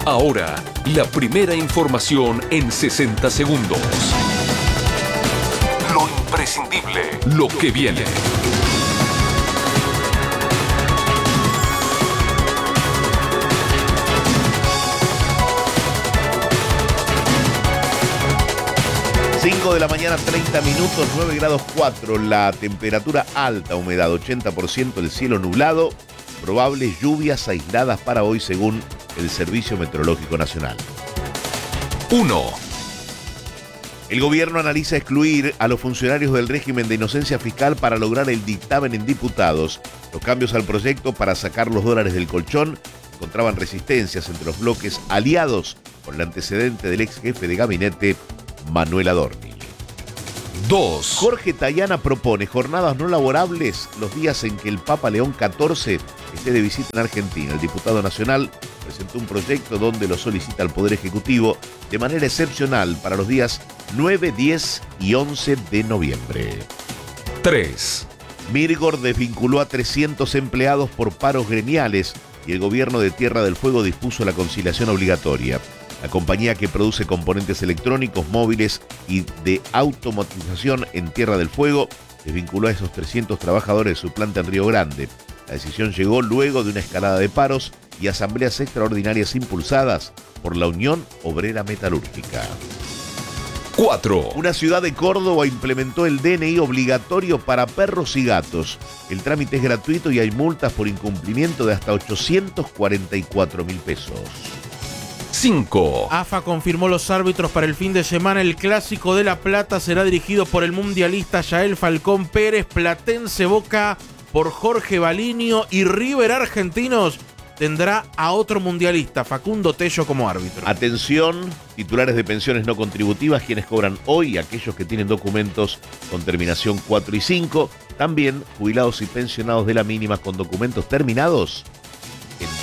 Ahora, la primera información en 60 segundos. Lo imprescindible, lo que viene. De la mañana, 30 minutos, 9 grados 4, la temperatura alta, humedad 80%, el cielo nublado, probables lluvias aisladas para hoy según el Servicio Meteorológico Nacional. 1. El gobierno analiza excluir a los funcionarios del régimen de inocencia fiscal para lograr el dictamen en diputados. Los cambios al proyecto para sacar los dólares del colchón encontraban resistencias entre los bloques aliados con el antecedente del ex jefe de gabinete, Manuel Adorni. 2. Jorge Tayana propone jornadas no laborables los días en que el Papa León XIV esté de visita en Argentina. El diputado nacional presentó un proyecto donde lo solicita al Poder Ejecutivo de manera excepcional para los días 9, 10 y 11 de noviembre. 3. Mirgor desvinculó a 300 empleados por paros gremiales y el gobierno de Tierra del Fuego dispuso la conciliación obligatoria. La compañía que produce componentes electrónicos, móviles y de automatización en Tierra del Fuego desvinculó a esos 300 trabajadores de su planta en Río Grande. La decisión llegó luego de una escalada de paros y asambleas extraordinarias impulsadas por la Unión Obrera Metalúrgica. 4. Una ciudad de Córdoba implementó el DNI obligatorio para perros y gatos. El trámite es gratuito y hay multas por incumplimiento de hasta 844.000 pesos. 5. AFA confirmó los árbitros para el fin de semana. El Clásico de La Plata será dirigido por el mundialista Yael Falcón Pérez. Platense Boca por Jorge Balinio y River Argentinos tendrá a otro mundialista, Facundo Tello, como árbitro. Atención, titulares de pensiones no contributivas, quienes cobran hoy, aquellos que tienen documentos con terminación 4 y 5. También jubilados y pensionados de la mínima con documentos terminados